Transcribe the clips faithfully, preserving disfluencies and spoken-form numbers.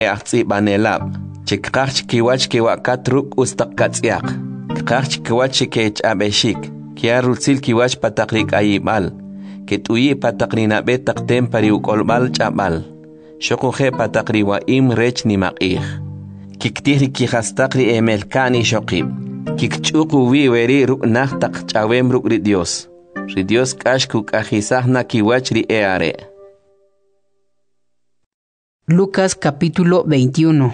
Achzi banelab. Chikach kiwach kiwakat ruk ustakatsiak. Kach kiwach kech abeshik. Kia rutzil kiwach patakrik ayibal. Ketuyi patakrina betak tempari ukolbal chabal. Shokuhe patakri wa im rech ni maqih. Kiktiri kihastakri emelkani shokib. Kikchuku wi weri ruk nahtak chawem ruk ri Dios. Ri Dios kashku kahisahna kiwach ri eare. Lucas capítulo veintiuno.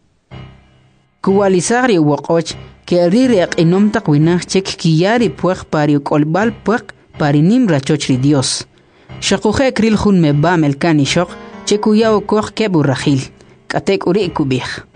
Kuwalisari wakoch que riri inom takwinach chek kiyari puek pari kolbal puek pari nim rachoch ri Dios. Shakuhe kril hun me ba melkani shok chekuyao koch kebu rahil. Katek uri kubich.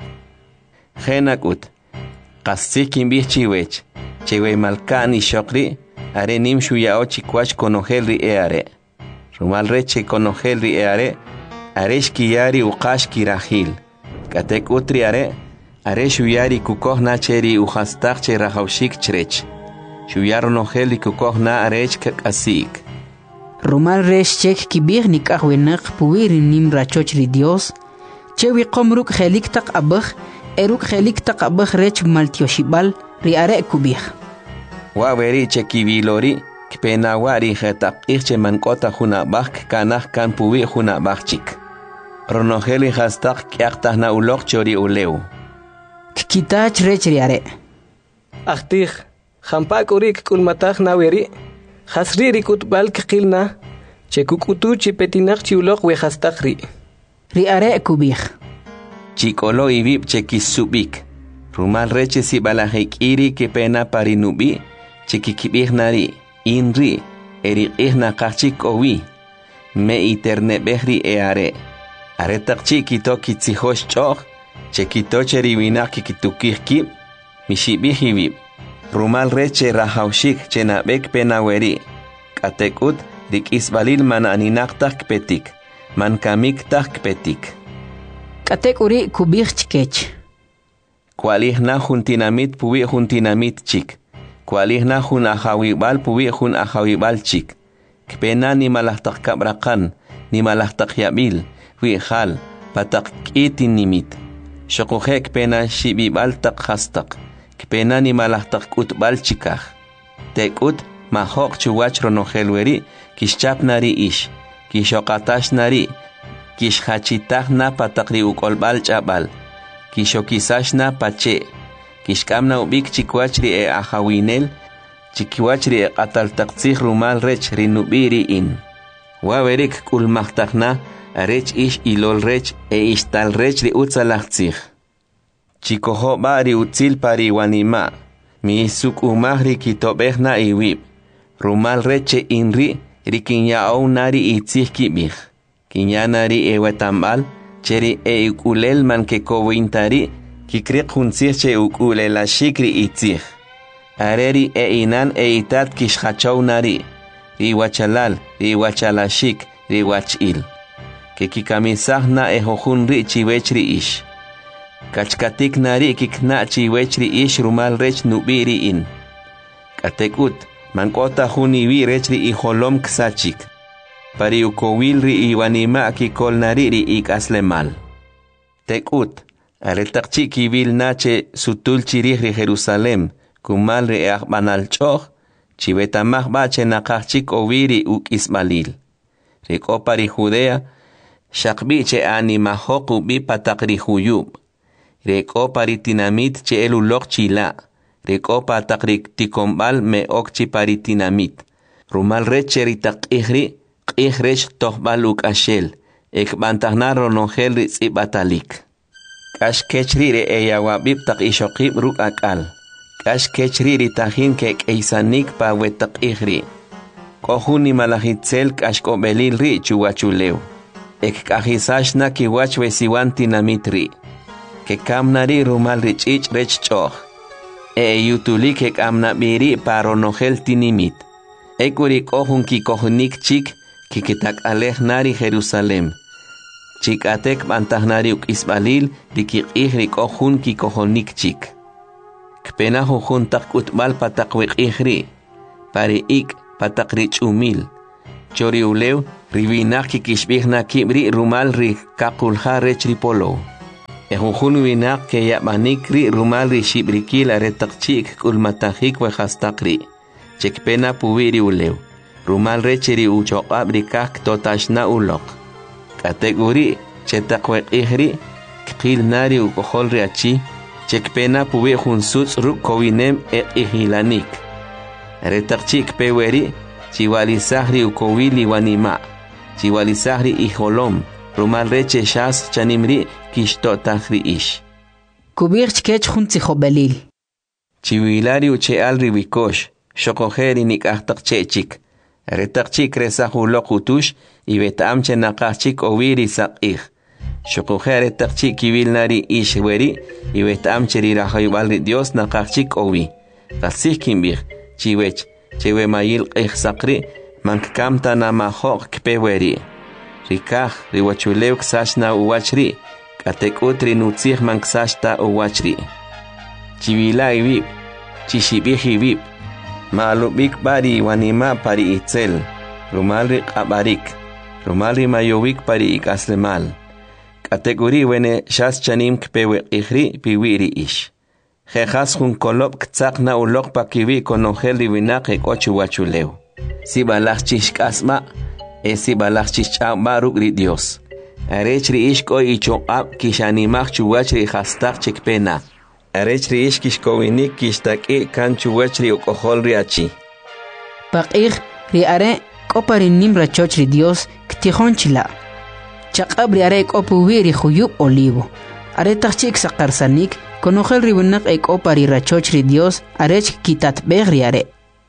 Genakut. Kastikin bih chiwech. Chewe malkani shokri. Are nim shuyao chikwach konogel ri eare. Rumal reche konogel ri eare. Aresh kiyari uqash kirahil. Katek utri are. Are shuyari kukoh na cheri uhastak che rahaushik chrech. Shuyaro nogel kukoh na arech kakasik. Rumal resh chek kibir nikahwenak puwiri nim rachoch ri Dios. Chewi komruk helik tak abah. Eruk helik tak abah rech maltioshibal ri are kubih. Waweri chekivilori. Kpenawari hetak irche mankota huna bak kanah kan puwi huna bakchik. Ronogeli hastak kiaktah na ulok chori uleu. Kita chere-chere. Aktih, hampak urik kulmatah na weri. Hasri rikut bal kikilna. Chekukutu chipetinak chiulok we hastakri. Ri are kubih. Chikolo ibib chekisubik. Rumal reche si balahik iri kepena parinubi. Chekikibih nari. Inri, eri ihna kachik owi. Me iterne behri eare. Aretak chikito kitzihosh choch. Chekito cheriwinak kikitukihkib. Mishibihibib. Rumal reche rahaushik chenabek penaweri. Katekut dik isbalil man aninaktak kpetik. Man kamiktak kpetik. Katek uri kubih chikech. Kualihna juntinamit puwi juntinamit chik. Kualihna hun ahawibal puwi hun ahawibal chik. Kpena ni malahtak kabrakan, ni malahtak yabil, wi hal, patak kitin nimit. Shokuhe kpena shibibal tak hastak. Kpena ni malahtak utbal chikah. Tekut mahok chuwach ronohelweri, kishchap nari ish, kishokatash nari, kishhachitah na patakri ukolbal chabal, kishokisash na pache. Kishkamna ubik chikwachri e ahawinel, chikwachri e atal taktsih rumal rech rinubiri in. Wawerik kulmachtakna, rech ish ilol rech e ish tal rech ri utzalachtzih. Chikoho bari utzil pari wanima, mi isuk umahri kitobehna iwib. Rumal reche inri, rikinyao nari itzih kibih. Kinyanari e wetambal, cheri e ukulel man ke kowintari, Kikrik hunsirche ukule la shikri itzih. Areri e inan e itat kishhachow nari. Riwachalal, riwachalashik, riwachil. Kikikamisahna e hohunri chiwechri ish. Kachkatik nari kikna chiwechri ish rumal rech nubiri in. Katekut, mankota huniwi rechri iholom ksachik. Pari ukowilri iwanima kikol nariri ik aslemal. Tekut. Aretak chikibil nache sutul chirihri Jerusalem, kumal re banal choch, chibetamach bache nakachik oviri uk ismalil. Rekopari Judea, shakbiche animahoku bi patakri huyub. Rekopari tinamit che elulok chila. Rekopa takrik tikombal me okchi pari tinamit. Rumal reche ritak ihri, ihrech tohbal uk ashel. Ek bantahnaro nongel ritzi batalik. Kash kechriri eyawabib tak ishokib ruk akal. Kash kechriri tahin kek eisanik pa wetak ihri. Kohuni malahitzel kash kobelil ri chuwachuleu. Ek kahisash na kiwach wesiwan tinamitri. Ke kamnari rumal richich rech choch. E yutuli ke kamna biri paronogel tinimit. Ekuri kohun ki kohunik chik kikitak aleh nari Jerusalem. Chikatek bantahnari uk isbalil dikik ihri kohun ki kohonik chik. Kpena hujun tak utbal patakwik ihri. Pari ik patakrich umil. Chori uleu rivinak ki kishbihna kibri rumal ri kakulha rech ripolo. Ejunjun winak ke yamanikri rumal ri shibrikil aretakchik kulmatahik we hastakri. Chekpena puwiri ulew. Rumal recheri uchoqab rikak totashna ulok. Kategori chetakwe ihri kqil nari ukohol riachi. Chekpena puwi junsuts ruk kowinem e ihilanik. Aretakchik peweri chiwalisahri ukowili wanima. Chiwalisahri iholom. Rumal reche shas chanimri kishto tahri ish. Kubir chkech junti khobelil. Chiwilari uche alri wikosh. Shokojeri nik ahtak chechik. Retak chik resahu lokutush. Ibetam chenakachik oviri sakih. Shokojeri tak chik kivilnari ish weri. Ibetam cheri rahayubalri Dios nakachik ovi. Kasih kimbir. Chiwech. Chewe mayil ich sakri. Mankamta namahok kpeweri. Rikah riwachulew ksashna uwachri, katek utri nutzih man ksashta uwachri. Chivila ibib, chishibih ibib, maalubik bari wanima pari itzel, rumalri qabarik, rumalri mayowik pari ikaslemal. Kategori wene shas chanim kpewe ihri piwiri ish. Jejas jun kolop ktsak na ulok pakiwi konongel diwinak ek ochu wachulew. Si balach chishkasma, esi balach chichamba rugri Dios. Arechri ishko ichoqab kishanimach chuwachri hastak chekpena. Arechri ish kishkowinik kishtaki kan chuwachri ukoholri achi. Paqir ri are kopari nimra chochri Dios ktihonchila. Chaqab ri are kopuwiri khuyub olivo. Are tachik sakarsanik konogel ri winak ek opari rachochri Dios arech kitat begri are.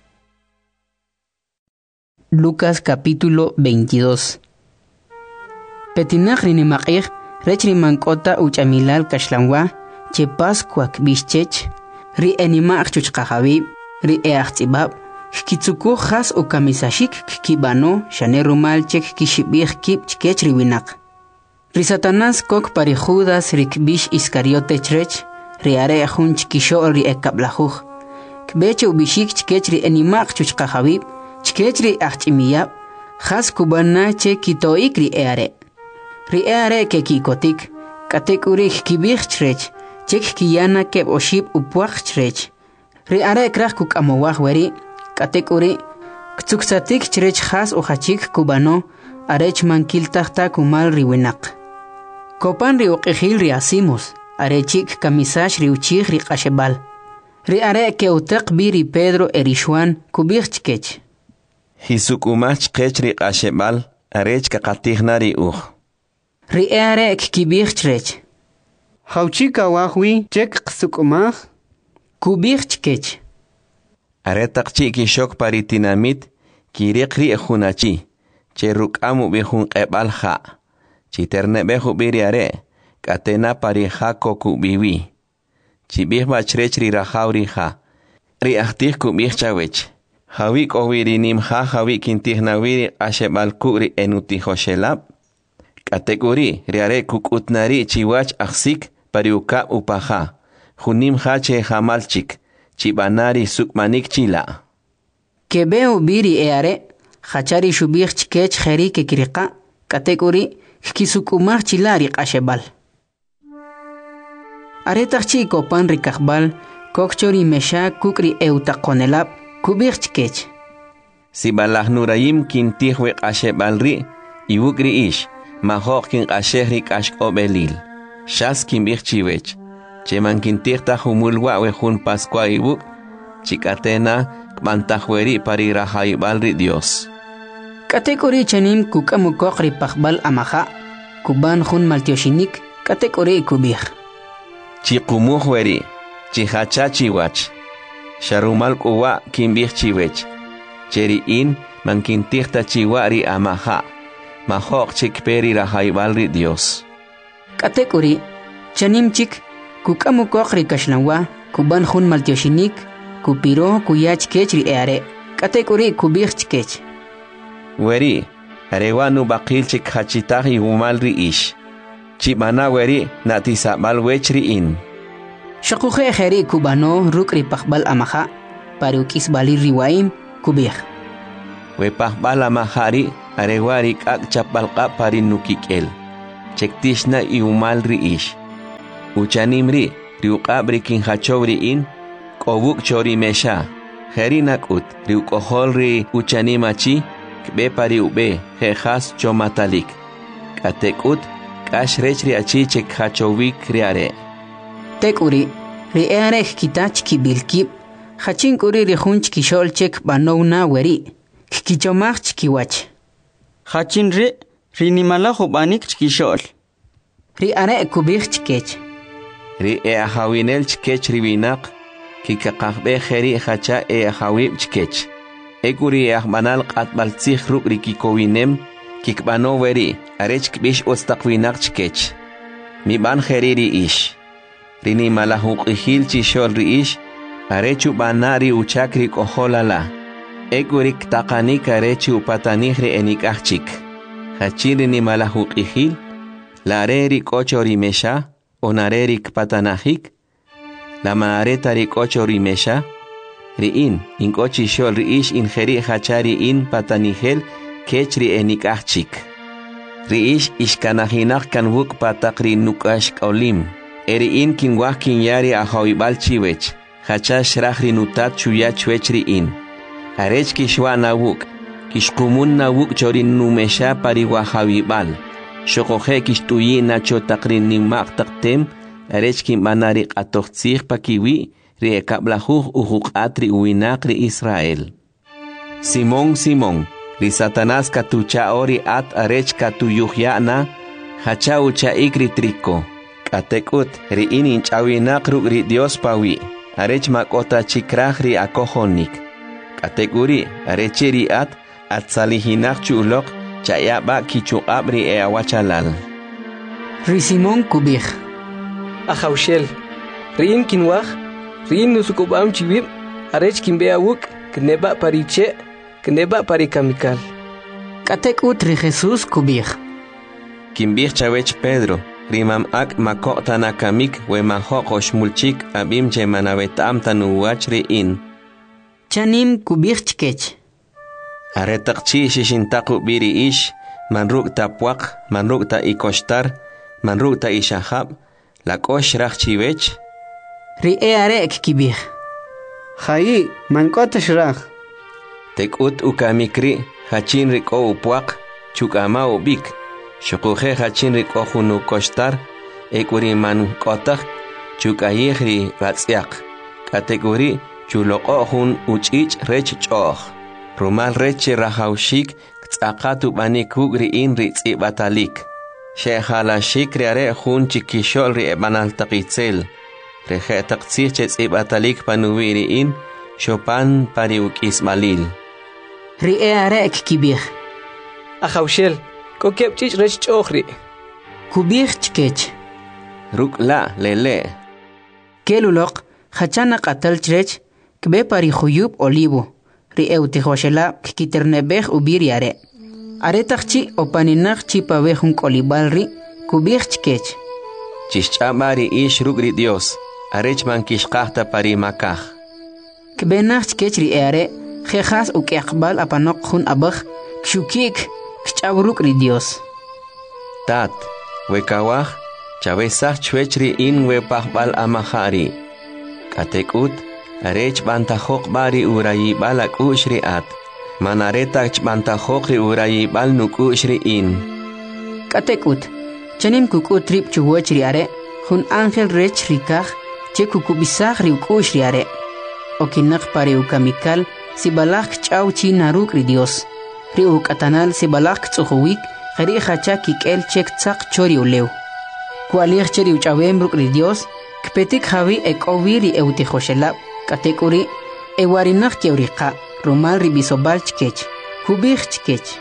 Lucas capítulo veintidós. Petinach rinimaqih, rechri mankota uchamilal kashlanwa, che pascuac bischech, ri enimach chuchqahabib, ri eachtzibab, kitsuku has o kamisashik kibano, shanerumal chek kishibih kip chkech riwinak. Ri Satanás kok pari Judas rikbish Iscariote chrech, ri are ajun chkisho ri ekablajuj. Kbeche ubishik chkech ri enimach chuchqahabib, chkechri achimiyab, has kubana che kitoikri eare. Ri eare ke kikotik, katekurich kibich chrech, chek kiyana keb oshib upuach chrech. Ri are krach kuk amowach weri, katekuri, ktsuksatik chrech has uhachik kubano, arech mankil tahta kumal riwinak. Kopan ri uqihil ri asimos, arechik kamisash ri uchich ri qashebal. Ri are ke utek biri Pedro erishwan kubich chkech. Hisukumach kechri qashebal arech kaqatihnari uj. Ri eare kibich chrech. Hauchika wahwi chek qsukumach kubich chkech. Aretak chiki shok paritinamit kiriqri ejunachi. Cherukamu bihun qebal ha. Chiterne behu biri are. Katena pari hako kubiwi. Chibih bachrech ri rahauri ha. Ri ahtih kubih chawech. Hawik owiri nimha hawik intihnawiri ashebal kuri enutihoshelab. Kategori riare kukutnari chiwach aksik pariuka upaha. Junimha che hamalchik. Chibanari sukmanik chila. Kebeo biri eare. Hachari shubich chkech kheri ke kirika. Kategori kisukumach chilari ashebal. Aretach chiko pan rikakbal. Kokchori mesha kukri eutakonelab. Kubich chkech. Si balahnurayim kintihwe ashebalri, iwukri ish, mahok kin ashehrik ashkobelil. Shas kimbich chiwech. Cheman kintihta humulwa wehun pascua iwuk, chikatena kmantahweri pari rahaybalri Dios. Kategori chanim kukamukokri pakbal amaha, kuban hun maltioshinik, kategori kubich. Chikumuhweri, chihacha chiwach. Sharumal kuwa kimbich chiwech. Cheri in mankintihta chiwari amaha. Mahok chikperi rahaybalri Dios. Kategori chanim chik kukamukokri kashlanwa, kuban hun maltioshinik, kupiro kuyach kechri eare. Kategori kubich chkech. Weri, arewanu bakil chik hachitahi humalri ish. Chimana weri natisabal wechri in. Shakuje kheri kubano rukri pakbal amaha, pariukis bali riwaim kubih. We pakbal amahari arewari kak chapalqa pari nukikel. Chektishna iumalri ish. Uchanimri, riuqabri kin hachobri in, kobuk chori mesha. Herinakut, riukoholri uchanimachi, kbepari ube, hejas chomatalik. Katekut, kashrechri achi chek hachowik riare. Tekuri, riare kitach kibilkib, hachinkuri rihunch kishol chek banowna weri, kichomach kiwach. Hachinri, rinimala hubanik chkishol. Riare kubich chkech. Ri e ahawinel chkech ribinak, kikakakbe kheri hacha e ahawib chkech. Ekuri e ahmanal qatbal tsih ruk rikikowinem, kikbano weri, arech kbish ostakwinak chkech. Mi ban kheri ri ish. Rini malahuk ihil chishol ri ish, arechu banari uchakri koholala. Ekuri ktakanik arechu patanihri enikachik. Hachiri ni malahuk ihil, la reri kochori mesha, onarerik patanahik, la maareta kocho rimesha, riin, in kochi shol riish in heri hachari in patanihel, kechri enikachik. Riish ishkanahinak kanwuk patakri nukash olim, eri in kinwah kinyari ahawibal chiwech, hachash rahri nutat chuya chwechri in. Arech kishwa nawuk, kishkumun nawuk chorin numesha pariwahawibal. Shokohe kishtuyi nacho takrin nimak taktem, arech kim banari qatoxtzih pakiwi, riekablahuj uhuk atri uinakri Israel. Simón, Simón, ri Satanás katucha ori at arech katuyuhyana, hacha ucha ikri triko. Katekut, ri inin chawinakru ri Dios pawi, arech makota chikraj ri akohonik. Katekuri, arechiri at, at salihinak chulok, chaya ba kichuqabri e awachalal. Ri Simón kubij. Ahaushel, riin kinwah, riin nusukubam chibib, arech kimbea wuk, kneba pariche, kneba parikamikal. Katekut ri Jesús kubij. Kimbij chawech Pedro, rimam ak makota nakamik we mahokosh mulchik abim che manavetam tanuwach riin. Chanim kubij chkech. Aretakchi shishintaku biri ish, manruk tapwak, manruk ta ikostar, manruk ta ishahab, la kosh rachchivech. Ri e arek kibij. Hayi, mankota shrach. Tekut ukamikri, hachin riko upwak, chukama ubik. Shukuhe hachin riko hunu kostar, ekuri manu kotak, chukayihri ratsyak. Kategori, chuloko hun uchich rech choch. Rumal reche rahaushik, tzakatu banikuk ri in ri tzibatalik. Shehalashik riare hun chikishol ri ebanal takitzel. Reje taktsich tzibatalik panuwi ri in, shopan pariuk ismalil. Ri e arek kibij. Ahaushel, kokepchich rech chochri. Kubij chkech. Ruk la lele. Kelulok, hachana qatal chrech, kbe pari khuyub olivo. Ri eutihoshela kikiternebej ubiriare. Aretakchi opaninach chipabejun kolibalri, kubij chkech. Chischamari ish rugri Dios, arechman kishkahta parimakaj. Kbenach chkech ri eare, jejas ukeakbal apanok hun abaj, kshukik, kchabruk ri Dios. Tat, wekawaj, chavesach chwechri in wepahbal amahari. Katekut, arech bantajok bari urayibal ak ushri at. Manaretach bantajok ri urayibal nuk ushri in. Katekut, chanim kuku trip chuwoch ri are, hun angel rech rikaj, che kukubisaj ri ukush ri are. Okinak pari ukamikal, si balak chaw chi naruk ri Dios. Ri ukatanal si balak tsuhuwik, khari khacha kikel chek tsak chori ulew. Kualir cheri uchawembruk ri Dios, kpetik hawi ek oviri eutihoshelab. Katekuri, ewarinach keurika, rumal ribisobal chkech, hubich chkech.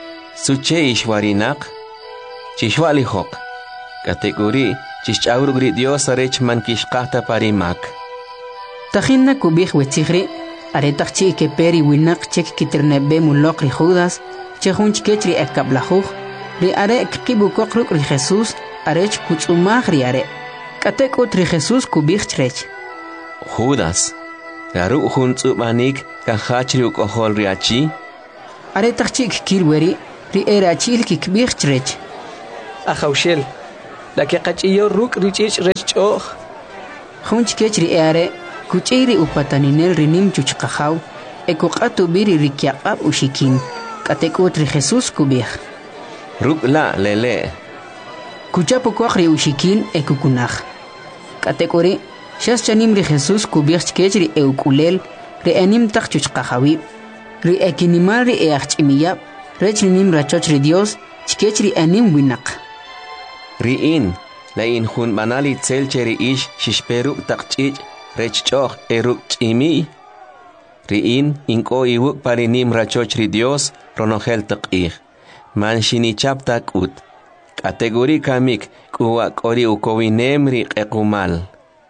Suche ishwarinak, chishwalihok. Katekuri, chichaurugri Dios arech man kishkahta parimak. Tajinna kubich wetzigri, aretachchi ke peri winak chek kiternebe mulok ri Judas, chehun chkech ri ekablahuj, ri are kibukokruk ri Jesús, arech kutzumaj ri are. Katekut ri Jesús kubich chrech. Judas, garu hun tsubanik kahachri ukohol riachi. Aretachchik kilweri, ri erachil kikbich chrech. Ahaushel, la que qachiyo ruk richich rechcho Junch kech ri are kuchiri upataninel rinim chuchqahaw ekuqatu biri rikyaqab ushikin katekut ri Jesus kubih Ruk la lele Kuchapo kwakri ushikin ekukunaj katekori shas chanim ri Jesus kubih kech ri eukulel ri anim taq chuchqahawi ri ekinimal ri eachimiyab rech rinim rachoch ri Dios chkech ri anim winaq Riin la in hun banali tselcheri ish shishperu taqchich rechchoch eruk chimi Riin inko iwuk parinim rachoch ri Dios ronogel taqih man shinichap takut kategori kamik kuwa kori ukowinem ri qequmal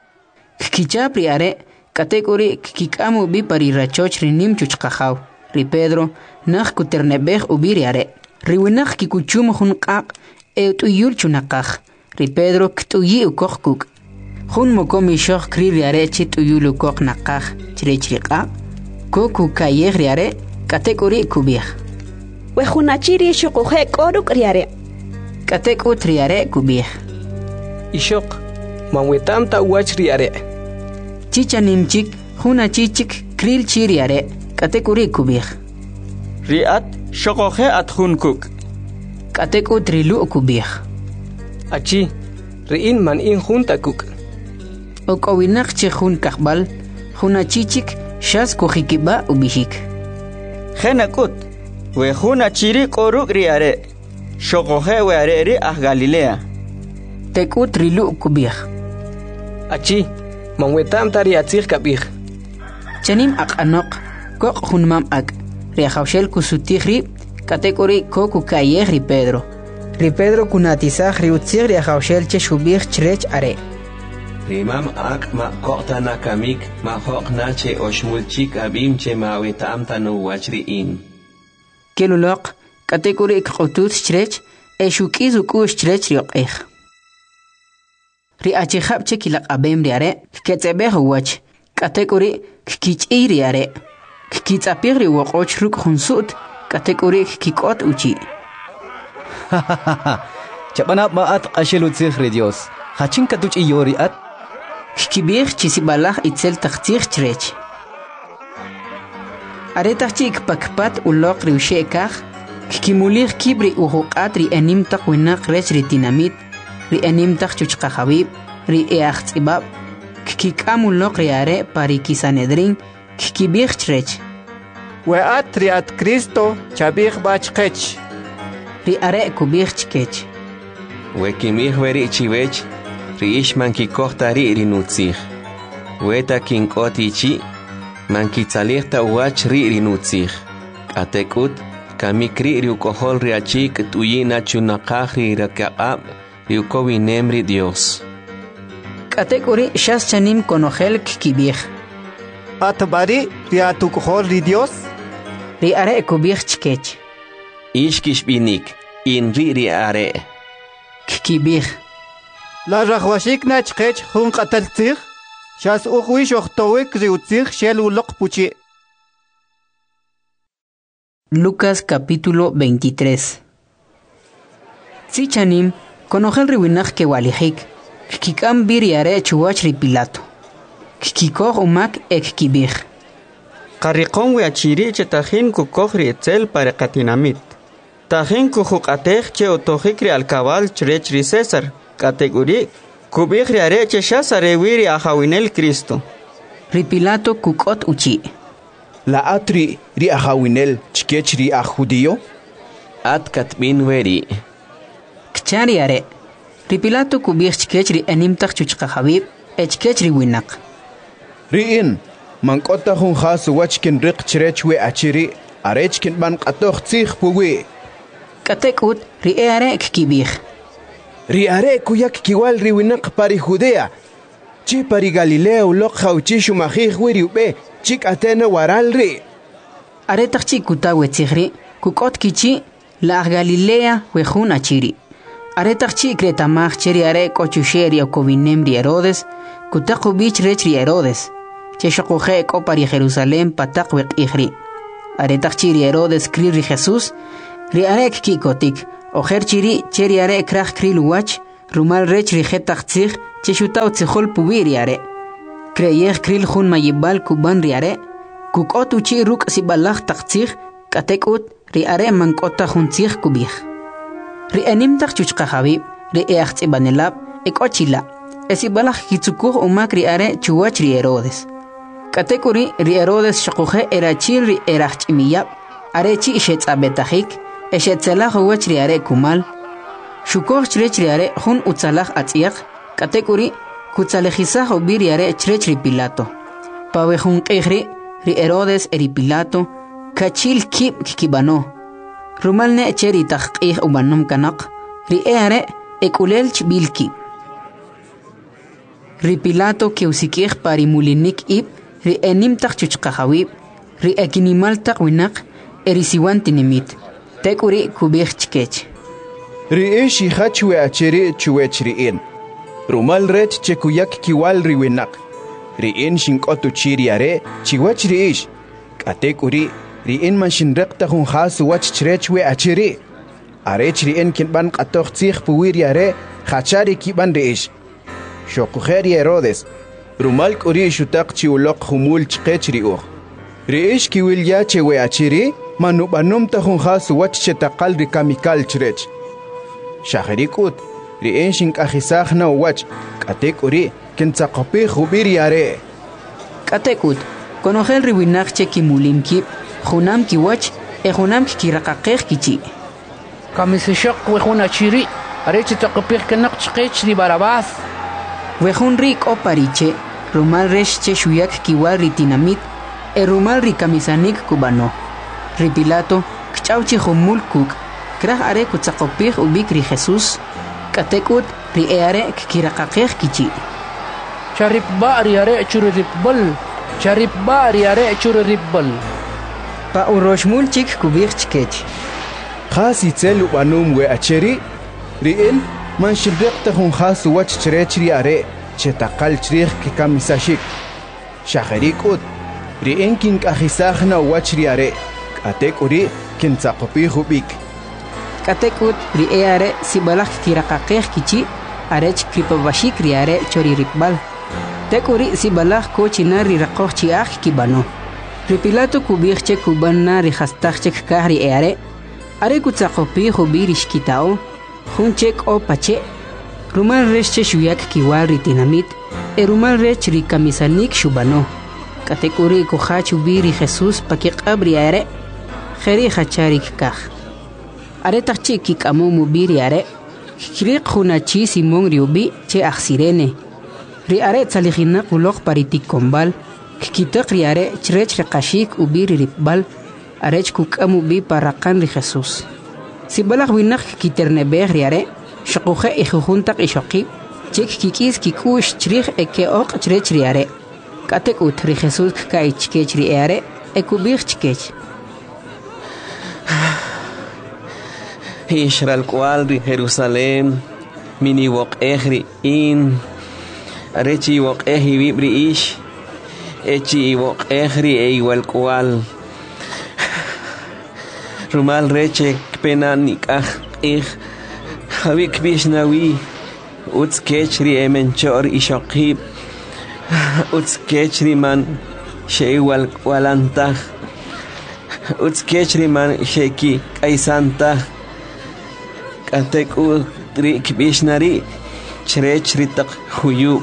Kichap ri are kategori kikamu bi pari rachoch ri nim chuchqahaw ri Pedro nakh kuternebeh ubiri are ri winakh kikuchum hun qaq e tuyul chunaqaj ri Pedro ktuyi ukoqkuk hun mokomi shoq kri ri are chi tuyul ukoq naqaj chirechriqa koku kayeh ri are kategori kubih we hunachiri shuquje koruk ri are katekut ri are kubih Ishok manwetam ta wach ri are chichanimchik huna chichik kril chiri are kategori kubih Riat shoqoje at hunkuk katekut ri lu kubih Achi riin man in junta kuk Okowinak che hun kakbal huna chichik shas kujikiba ubihik Genakut we hunachiri koruk ri are shoqoje we are ri ah Galilea tekut ri lu kubih Achi manwetam ta ri atzir kabih chanim aqanok kok hun mam ak ri khawshel kusutihri kategori koku kayeh ri Pedro ri Pedro kunatizaj ri utzir ri khawshel che shubih chrech are Rimam ak ma koqtana kamik ma hoqna che oshmulchik abim che ma wetam tanu wachriin kelulok kategori qutut chrech e shukiz ukush chrech ri qih ri achihab che kilaq abem ri are ketsebeh wach kategori kich'i ri are kitsapir ri woqoch ruk khunsut kategori kikot uchi Chapanap maat qashilu tsikhri Dios hachin katuch iyori at kibir chisibalaj itzel taqtir chrech are taqchik pakpat uloq ri ushekaj kimulir kibri uhuqat ri anim taqwinaq rech ri dinamit ri anim taq chuchqahabib ri eachtzibab kikamuloq ri are pari kisanedrin kibir chrech we at ri at Cristo chabih bachqech ri are kubir chkech we kimih weri chiwech ri ish man kikoqta ri ri nutzih weta kinkoti chi man kitzalihta wach ri ri nutzih katekut kamikri ri ukohol ri achi ktuyina chunaqaj ri rakaqab ri ukowinem ri Dios kategori shas chanim konogel kibir at bari ri atukhol ri Dios ri are kubir chkech ish kishbinik in ri ri are kibir la rajwashik nachqech hun qataltzig shas ukhwish ohtowik ri utzig shel uloq puchi Lucas capítulo veintitrés Sichanim konogel ri winaj ke walihik kikam bir yare chuwach ri Pilato kikoj umak ek kibir Qarriqon we achiri che tajin kukoj ri etzel para qatinamit tajin kujuqatej che otojik ri alkabal chrech ri César kategori kubih ri are che shasare wiri ajawinel Cristo ri Pilato kukot uchi La atri ri ajawinel chkech ri a judío at katbin weri kchari are ri Pilato kubih chkech ri anim taq chuchqahabib echkech ri winaq riin man qota hun khas wachkin riq chrech we achiri arechkin ban qatoq tsikh puwi katekut ri are kibih ri are kuyak kiwal ri winaq pari Judea chi pari Galilea uloq khawchi shumajij weri ube chik atena waral ri are taqchi kutawe tsikhri kukot kichi la Galilea we hun achiri are taqchi kretamaj cheri are kochusheri okowinem ri Herodes kutaqu bich rech ri Herodes che shoquje ko pari Jerusalem pataq we qihri are taqchi ri Herodes kri ri Jesus ri are kikotik ojer chiri cheri are kraj kri luwach rumal rech rijetach tzig cheshutaw tzijol pubir yare kreyej kril jun mayibal kuban riare kukot uchi ruk sibalach taktzig katekut riare mankota jun tzig kubij ri animtach chuchqajabi ri eachts ibanelab ekochila esibalach kitsukuj umak riare chuwach ri Herodes katekuri ri Herodes shaquje erachil ri erach imiyab arechi ishetzabetajik eshetzelach uwach riare kumal shukoj chrech riare jun utzalach atziaq katekuri kutzalejizaj ubir riare chrech ri Pilato pawe jun qejri ri Herodes eri Pilato kachil kib kibano rumal ne cheri taqqih ubanom kanaq ri eare ekulelch bilki ri Pilato ke usikih pari mulinik ib ri enim taq chuchqajawib ri ekinimal taq winaq eri siwantinimit tekuri kubih chkech ri eshi khachwe acheri chuwech ri en rumal rech chekuyak kiwal ri winaq ri en shinqotu chiriare chiwach ri ish katekuri ri en man shinreqta jun khas wach chrechwe acheri arech ri en kinban qatoq tsikh puwir yare khachari kiban ri ish shoqujeri Herodes rumal kuri shutaq chiuloq humul chqech ri uq ri ish kiwil ya chewe acheri manu banum ta jun khas wach chetaqal ri kamikal chrech shahrikut ri en shinkajisaj na wach katekuri kintzaqopi khubir yare katekut konojel ri winaq chekimulim kib junam kiwach e junam kiraqaqej kichi kamisishaq we juna chiri arech taqpih kanaq chqech ri Barabás we jun rik opariche rumal resh che shuyak kiwal ri tinamit e rumal ri kamisanik kubano ri Pilato kchauchi jumul kuk kraj are kutzaqopih ubik ri Jesús katekut ri eare kiraqaqej kichi charip ba ri are churip bol charip ba ri are churip bol pa uroshmul chik kubih chkech khasi tsel ubanum we acheri ri en man shibreqta jun khas wach chrech ri are chetaqal chrij ki kamisashik shahrikut ri en kin kajisaj na wach ri are katekuri kintzaqopi hubik katekut ri eare sibalak kiraqaqej kichi arech kripabashik ri are chori ripbal tekuri sibalak kochina ri raqoj chiaj kibano ri Pilato kubij che kubanna ri khastaj che kahri eare are kutzaqopi hubir ishkitao jun chek o pache rumal rech che shuyak kiwal ri tinamit e rumal rech ri kamisanik shubano katekuri kohach ubir ri Jesús pakiqabri are kheri khacharik kaj are taqchi kikamu mubiri are kriq hunachi Simón riubi che aksirene ri are tsalijina quloq paritik kombal kitaq ri are chrech qashik ubiri ripbal arech kukamu bi paraqan ri Jesús sibalaq winaq kiternebeh ri are shaquje ijujuntaq ishoqi chek kikis kikush chrij eke oq chrech ri are katek ut ri Jesús kai chkech ri are ekubih chkech Israel cual ri Jerusalem mini wok ehri in arechi wok ehri vibri ish echi wok ehri e igual cual rumal reche pena nikah ih havik bishnawi uts kechri emenchor ishaqib uts kechri man sheiwal walanta uts kechri man sheki kaisanta kateku rik bishnari chrech ritaq huyu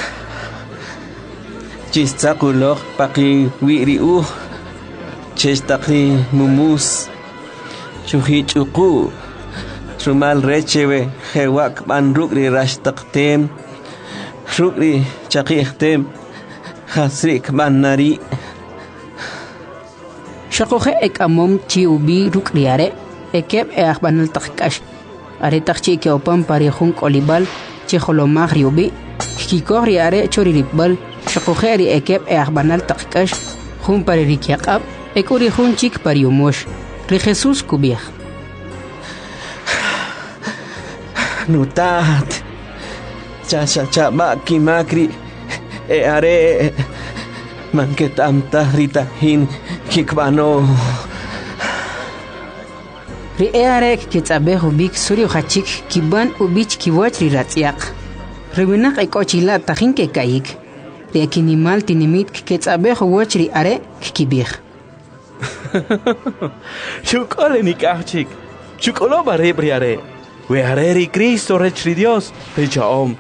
chistaquloq paqi wiriu chestaqi mumus chuhichuqu rumal rechewe hewak ban rukri rashtaqtem rukri chaqihtem hasrik banari shaqoje ekamom chiubi rukriare ekeb e akhbanal taqkash are taqchi ke opam pari jun kolibal che holomag riubi kikori are choriribal shaqoje ekeb e akhbanal taqkash jun pari rikyaqab ekuri jun chik pari umosh ri Jesús kubih nutat cha cha cha maki makri e are manketam tahrita hin kikbano ri earek ketsabejo bik suri hachik kiban ubich kiwach ri ratsiaq riwinak ikochila tajin ke kayik ri akinimal tinimit ketsabejo wach ri are kibig chukole ni kachik chukolo bare briare we are ri Cristo rechri Dios pechaom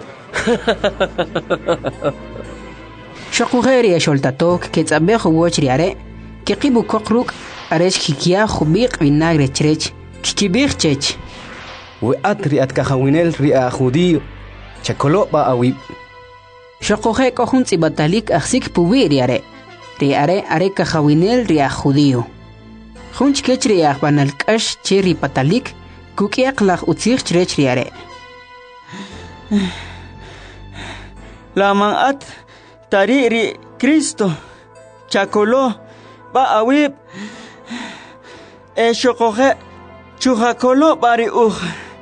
shaqugeri sholtatok ketsabejo wach ri are kiqibu koqruk arech kikia khubiq vinagre chrech kikibig chech we atri at kahawinel ri a judío chakolo ba awib shaqoje kohun tsibatalik aksik puwi ri are ri are are kahawinel ri a judío khunch kech ri a banal kash cheri patalik kukiaq lagh utzig chrech ri are la man at tari ri Cristo chakolo ba awib e shokoje chujakolo bari uj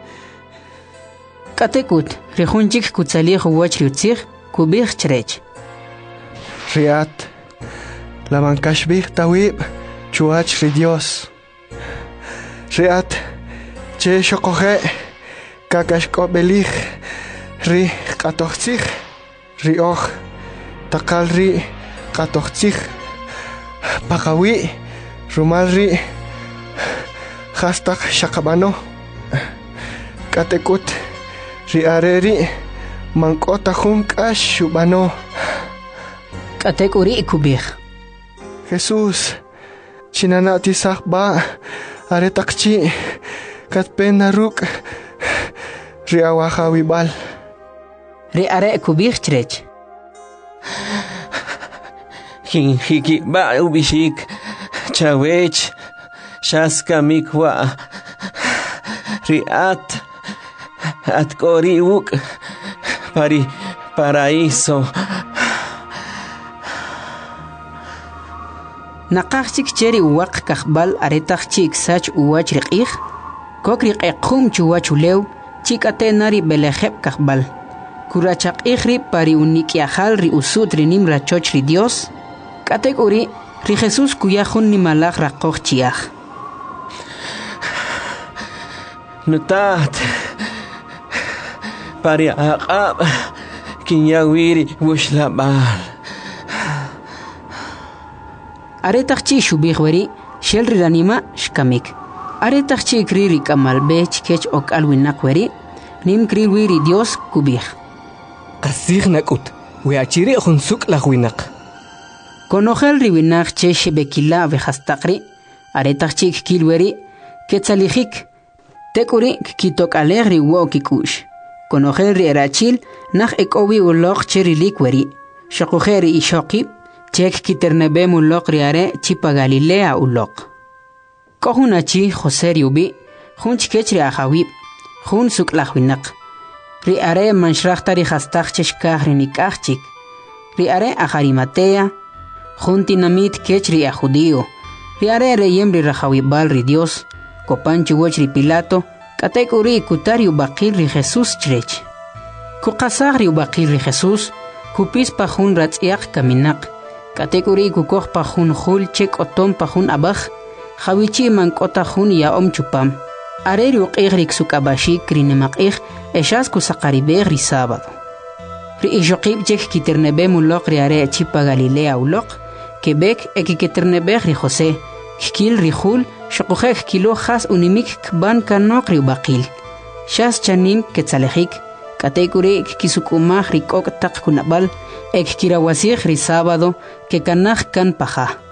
katekut rehunchik kutsali wach riutzig kubig chrech riat la mankashbig tawib chuach ri Dios riat che shokoje kakashko belig ri qatoxig ri oj takal ri qatoxig pakawi rumalri hastak shakabano katekut ri areri mankota junkash shubano katekuri kubig Jesús chinanati sakba aretakchi katpena ruk ri awahawibal ri are kubig chrech Hiki ba ubishik chawech shaska mikwa riat at koriuk pari paraíso naqachik cheri waq kahbal aretachik sach uwach riqih kokri qequm chuwach ulew chikate nari belejeb kahbal kurachaq ihri pari unikiahal ri usut rinim rachoch ri Dios kategori ri Jesús kuyahun ni malak raqoq chiah nutat pari aqab kinyawiri wushlabal aretachchi shubihweri shelri ranima shkamik aretachchi kriri kamal bech kech ok alwinakweri nim kriwiri Dios kubih qasig nakut we achiri khunsuk lagwinak Conojel riwinaq che shebekila vejastaqri aretachchi kilweri ketsalijik tekuri kitok alegri wo kikush Conojel ri erachil nach ekowi ulok cherilikweri shaqujeri ishoqib chek kiternebe mulok riare chipa Galilea ulok Kohunachi Jose riubi hunch kechri ahawib hun suklahwinaq ri are manshraqtari hastaq cheshkahri nikachik ri are aharimatea juntinamit kechri a judío ri are reyemri rahawibal ri Dios kopanchi wochri Pilato katekuri kutari ubaqil ri Jesús chrech kuqasagri ubaqil ri Jesús kupis pa hun ratsiaq kaminaq katekuri kukoj pa hun khul chek otom pa hun abaj Hawichi mankota hun ya om chupam are ri uqigrik sukabashi krinemaqig eshas kusaqaribeg ri sábado ri ijoqib chek kiternebe mulok ri are chipa Galilea ulok Quebec ekiketernebeg ri José kil ri khul shqujek kilo khas unimik kban kanok ri ubaqil shas chanim ketsalejik katekuri kisukumaj ri kok taq kunabal ek kirawasig ri sábado que kanaj kan paja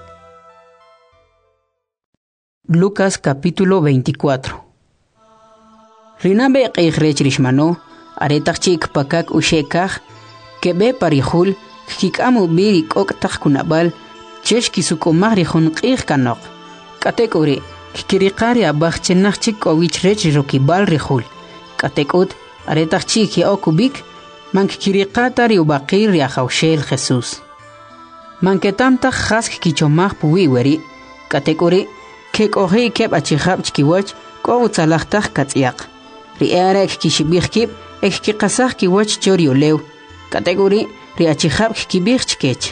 Lucas capítulo veinticuatro Rinabe qegrech rishmano aretachik pakak ushekaj kebe parihul kikamu biri kok taq kunabal chesh kisukumaj ri junqij kanok katekuri kikiriqari abaj chenachchik owich rech rokibal rihul katekut aretachchik ya okubik mankikiriqata ri ubaqir ri ajawshel Jesús manketamta khask kichomaj puwiweri katekuri kek'oji keb achijab chkiwach k'ow tsalajtaj katz'yaq ri arek kixibij kib ek kiqasaj kiwach choriolew katekuri ri achijab kibij chkech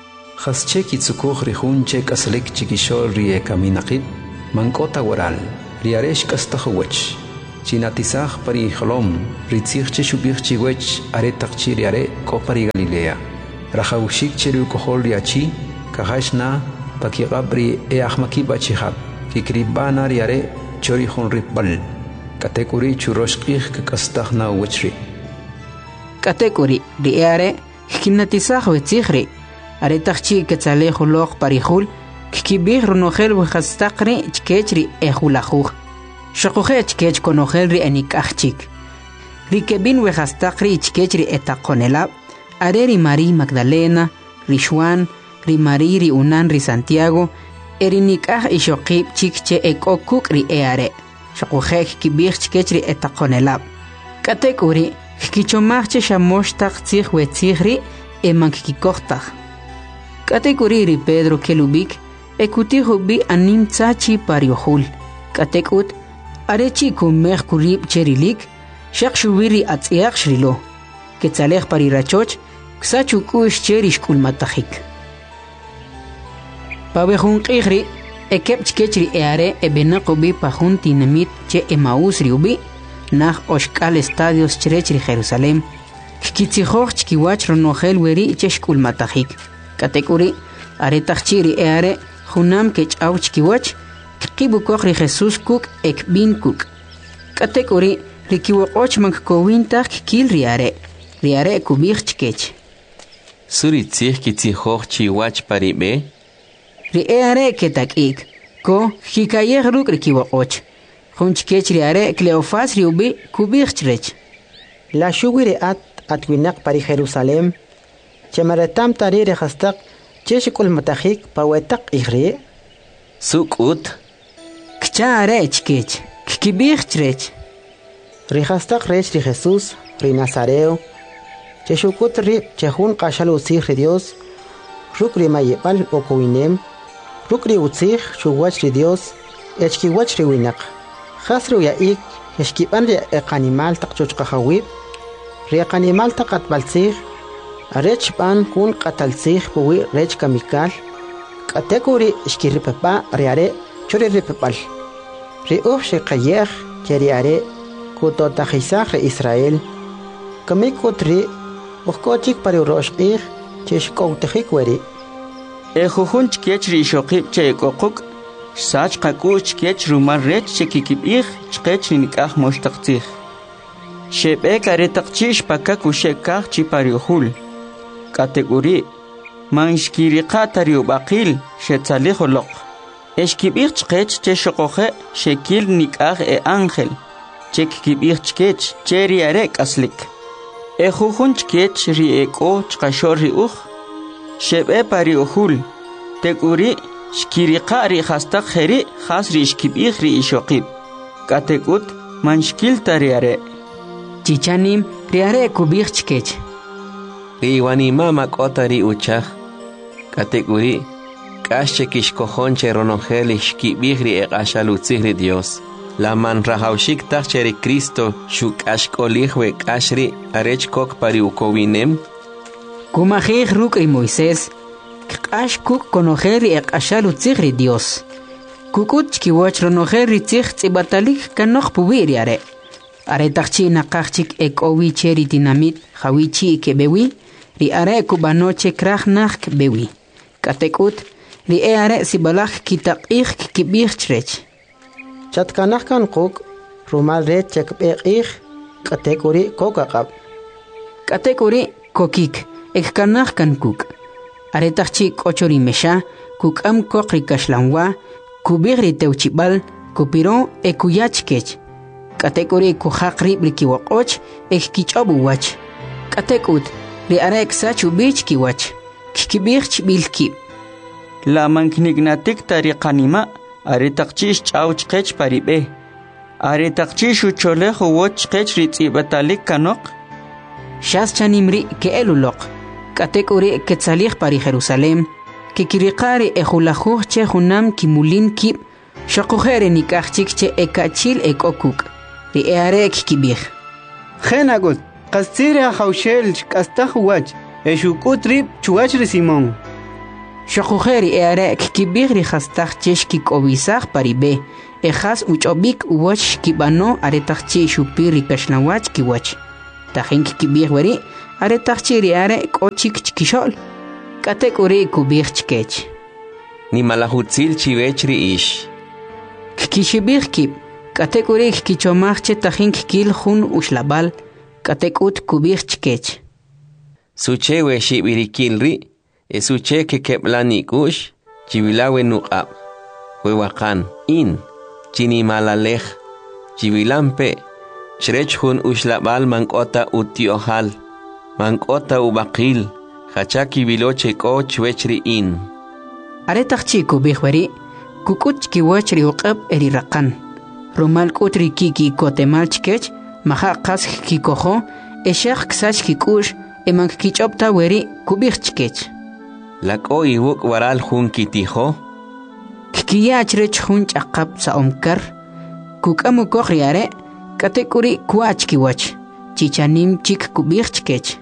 Hasche kitsukuj ri jun che k'aslik chikixol ri ekaminaqib mank'ota waral riaresh kastahwach chinatisaj pari khlom ritzich chubich chiwech are takchi riare ko pari Galilea rahawshik cheru kohol riachi kahashna pakigabri e ahmaki bachihab kikribana riare chori khon ribal katekuri churoshqih kastahna wachri katekuri riare kinatisaj wetsikhri are takchi ketzale kholoq parihul kibir ronohel wehastaqri chkechri ehulajuj shaqoje chkech konohelri enikachik rikebin wehastaqri chkechri etaqonela areri Mari Magdalena Rishwan ri Mari ri Unan ri Santiago erinikaj ishoqib chikche ekokuk ri eare shaqoje kibir chkechri etaqonela katekuri kichomachche shamoshtaq tzij wetzijri emankikojtaj katekuri ri Pedro kelubik ekutijo bi anim tsachi pariohul katekut arechi kumeh kurib cherilik shaqshubiri atziaq shrilo ketzalej parirachoch ksachu kush cherish kulmatahik pabehun qigri ekep chkechri eare ebenaqobi pajun tinamit che Emaús riubi nach oshkal estadios cherechri Jerusalem kitzijoj chkiwach ronojel weri cheshkulmatahik katekuri aretachiri eare Junam kech auchkiwach kibu kokri Jesus kuk ek bin kuk katekuri rikiwo ochman kowintak kil riare riare kubich chkech suri tzih kitzihoj chiwach paribe riare ketakik ko hikayer ruk rikiwo och junchkech riare Cleofas riubi kubich chrech la shugire at atwinak pari Jerusalem chemaratam tarire hastak cheshikul matahik pawetak igri sukut kchare chkech kibich chrech rihastak rech ri Jesus ri Nazareo cheshukut ri chehun qashalu sih ri Dios rukri mayepal okowinem rukri utzih shuwach ri Dios echkiwach ri winak khasru ya ik eshkiban ri eqanimal taqchuch qahawib ri eqanimal taqat balsih arech pan kun qatalsih puwi rech kamikal katekuri ishkiripapa riare chori ripapal ri uh shiqayeh cheriare kutotajisaj re Israel kamikutri uhkochik pari roshqih cheshkowtejik weri ejujun chkech ri shoqib cheqoquk sach qakuch chkech rumar rech chekikibih chkech nikah moshtaqtih shebe karetaqchish pakakushekaj chipariuhul kategori manshkiri qatariu baqil shetzaliholoq eshkibich chkech cheshoqoje shekil nikaj e ángel chekibich chkech cheriare kaslik ejujun chkech ri eko chqashor ri uj shebe pariuhul teguri shkiri qari hastaq kheri khasri shkibich ri ishoqib kategut manshkil tariare chichanim riare kubich chkech Riwani mama kotari uchaj kategori kasche kishkojonche ronojeli shkibigri eqashalutzihri Dios la man rahaushik tacheri Cristo shuk ashkolihwe kashri arech kok pari ukowinem kumajij rukri Moisés kash kuk konojeri eqashalutzihri Dios kukut chkiwach ronojeri tzih tzibatalik kanoj pubiriare aretachchi naqachik ekowi cheri dinamit hawichi kebewi ri are kubanoche krajnach bewi katekut ri are sibalaj kitaqih kibich chrech chatkanaj kan quk rumal re chekbeqih katekuri kokaqab katekuri kokik ekkanaj kan kuk aretachchi kochori mesha kukam kokri kashlanwa kubigri teuchibal kupiron ekuyachkech katekuri kuhaqri brikiwaqoch ekkichobu wach katekut ri arek sachu bich kiwach kikibich bilki la manknignatik tariqanima aretaqchish ch'awch qech paribe aretaqchish ucholej woch qech ritzibatalik kanoq shas chanimri keeluloq katekuri ketzalij pari Jerusalem kikiriqari ejulajuj che junam kimulin kib shaqujere nikachik che ekachil ekokuk ri arek kibich khenagut qastira khawshel kastaj wach eshukut rib chuwach ri Simón Shokujeri eare kibigri hastak chesh kikobisak paribe. Ejas uchobik uwach kibano aretakchi shupiri kashnawach kiwach. Tahin kibigweri aretakchi riare kochik chikishol. Katek uri kubig chikech. Ni malahutzil chivechri ish. Kikishibig kib. Katek uri kichomachche tahin kil hun ushlabal. Katek ut kubig chikech. Suche we shibirikilri. Esuche que keplani kush. Chivilawe nuqab. Wewakan in. Chini malalej. Chivilampe. Shrechhun ushlabal mankota utiohal. Mankota ubakil. Hachaki viloche ko chwechri in. Aretakchi kubihweri. Kukuch kiwachri uqab eri rakan. Rumal kutri kiki kotemal chikech. Maha qas kikoho. Eshak ksach kikush. Emank kichopta weri kubih chikech. Lako iwuk waral hun kitiho. Kikiyach rech hun chaqab sa omkar. Kukamu kokhriare. Katekuri kuach kiwach. Chichanim chik kubih chikech.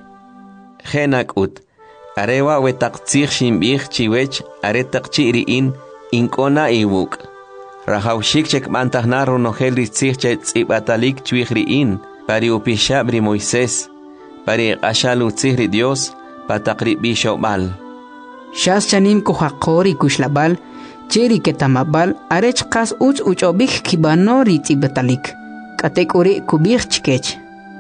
Henak ut. Arewa wetaktsich shimbich chiwech aretak chiriin inkona iwuk. Rahawshik chek mantahna ronogel ritzich chet tsibatalik chwihriin. Pari upishabri Moisés. Pari ashalu tzihri Dios. Patakribi shobal. Shas chanim kuhaqori kushlabal. Cheri ketamabal. Arech qas uch uchobik kibano ritzibatalik. Katekuri kubih chikech.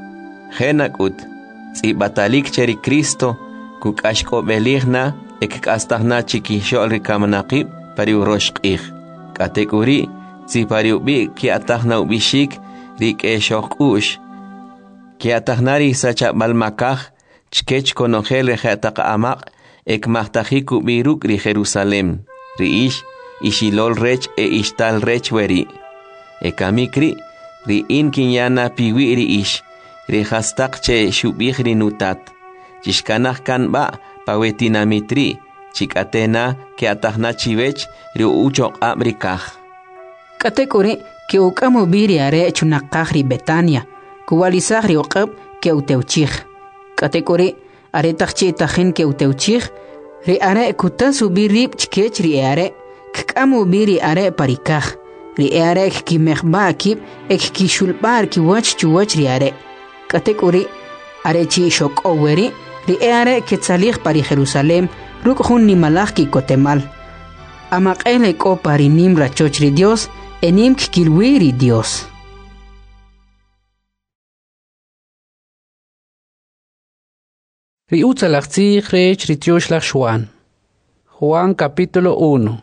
Henak ut. Tsibatalik cheri Cristo. Kuk ashko beligna. Ek astahna chikishol rikamanaqib. Pari uroshqih. Katekuri. Tsipari ubi ki atahna ubishik. Rik eshok ush. Ki atahnari sacha balmakaj. Chkech konogel rejatak amaq. Ek mahtajiku biruk ri Jerusalem. Ri ish. Ishilol rech e ishtal rech weri. Ek amikri. Ri in kinyana piwi ri ish. Ri hastak che shubih ri nutat. Chishkanah kan ba pawetinamitri. Chikatena ke atahna chivech ri uchok abrikaj. Katekuri ke ukamu biri are chunakaj ri Betania. Kuwalisaj ri uqab ke uteuchij. Katekuri are takchi tajin ke uteuchij. Ri are kutasu birib chikech ri are. Kkamu biri are parikaj. Ri are ki mehba akib ek ki shulbar ki wach chuwach ri are. Katekuri are chi shok oweri. Ri are ke tsalij pari Jerusalem. Ruk hun ni malaj ki kotemal. Amaqele ko pari nim rachoch ri Dios. Enim kilwiri Dios. Riutzalachtzich rech ritioshlag Juan. Juan capítulo uno.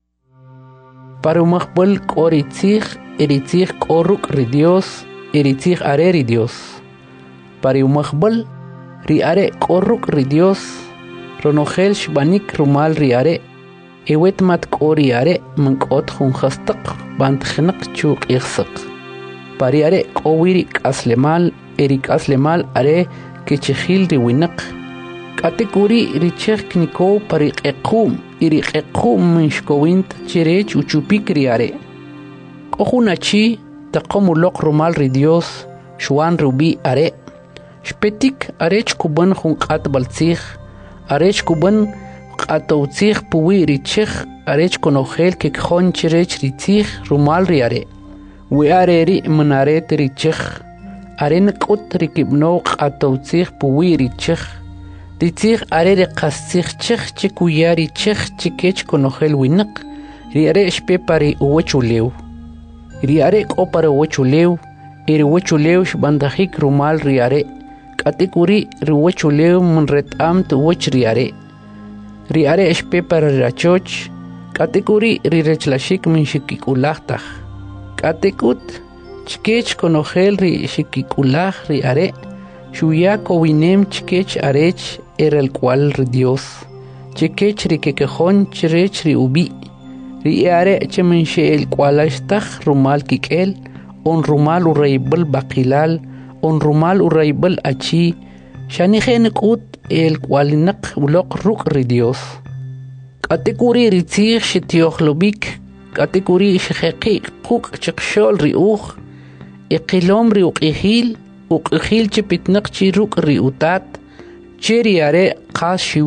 Parumachbol koritzich eritzich koruk ri Dios eritzich are ri Dios. Parumachbol ri are koruk ri Dios. Ronogel shbanik rumal ri are. Ewet mat kori are mankot hun khastaq bant khnaq chuk ikhsaq. Pari are kowiri aslemal erik aslemal are kechil ri winaq. Katekuri richek niko pari qequm iri qequm minshkowint chirech uchupik ri are. Kohunachi taqomu loq rumal ri Dios shwan rubi are. Shpetik arech kuban hun qat baltzich arech kuban Atautzich puwi richich arech konogel ke khon chirech richich rumal riare. We are ri manaret richich. Aren qut rikibno atautzich puwi richich. Richich are ri qassich chich chikuya richich chikech konogel winaq. Riare shpe pari uwachulew. Riare qopare uwachulew. Iri uwachulew shbandahik rumal riare. Katikuri ruwachulew munret amt uwach riare. Ri are eshpe para rachoch. Katekuri ri rechlashik min shikikulah. Katekut chkech konogel ri shikikulah ri are. Shuya kowinem chkech arech er el cual ri Dios. Chkech ri kekejon chirech ri ubi. Ri are chemin she el cualashtach rumal kikel. On rumal uraibel bakilal. On rumal uraibel achi. Shanigen kut el cualinak ulok ruk ri Dios. Katekuri ritzich shitiohlobik. Katekuri shekeki kuk chakshol ri uch. Iqilom ri uqihil. Uqihil chipitnak chi ruk ri utat. Cheri are qas shiwi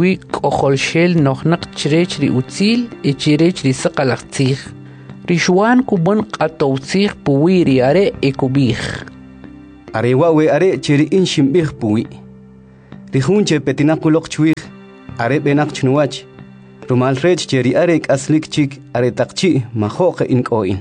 k'ojolxel nojnaq chirech ri utzil y chirech ri saqalaqtzij. Rixwan kubon q'atowtzij puwi ri are e kubij. Arewa we are chiri in shimbij puwi. Rijun che petinakulok chwij, are benak chnuwach. Rumal rech cheri are aslik chik are takchi majoke in koin.